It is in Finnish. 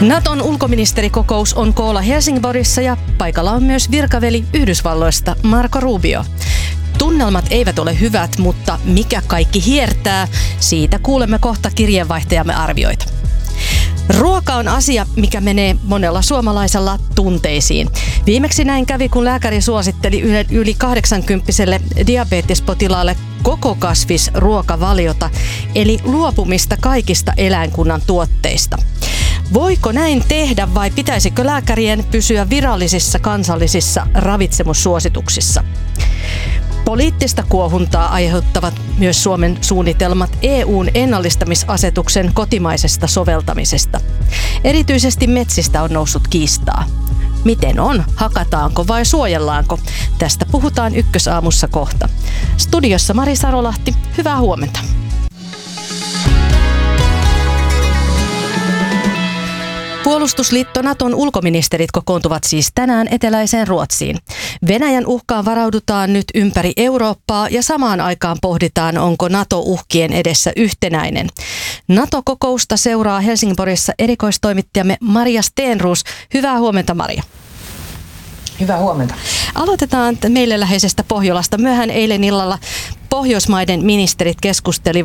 Naton ulkoministerikokous on koolla Helsingborissa ja paikalla on myös virkaveli Yhdysvalloista Marco Rubio. Tunnelmat eivät ole hyvät, mutta mikä kaikki hiertää, siitä kuulemme kohta kirjeenvaihtajamme arvioita. Ruoka on asia, mikä menee monella suomalaisella tunteisiin. Viimeksi näin kävi, kun lääkäri suositteli yli 80-vuotiaalle diabetespotilaalle koko kasvisruokavaliota, eli luopumista kaikista eläinkunnan tuotteista. Voiko näin tehdä vai pitäisikö lääkärien pysyä virallisissa kansallisissa ravitsemussuosituksissa? Poliittista kuohuntaa aiheuttavat myös Suomen suunnitelmat EU:n ennallistamisasetuksen kotimaisesta soveltamisesta. Erityisesti metsistä on noussut kiistaa. Miten on? Hakataanko vai suojellaanko? Tästä puhutaan Ykkösaamussa kohta. Studiossa Mari Sarolahti, hyvää huomenta. Puolustusliitto Naton ulkoministerit kokoontuvat siis tänään eteläiseen Ruotsiin. Venäjän uhkaan varaudutaan nyt ympäri Eurooppaa ja samaan aikaan pohditaan, onko NATO uhkien edessä yhtenäinen. NATO-kokousta seuraa Helsingborissa erikoistoimittajamme Maria Stenroos. Hyvää huomenta, Maria. Hyvää huomenta. Aloitetaan meille läheisestä Pohjolasta. Myöhään eilen illalla Pohjoismaiden ministerit keskustelivat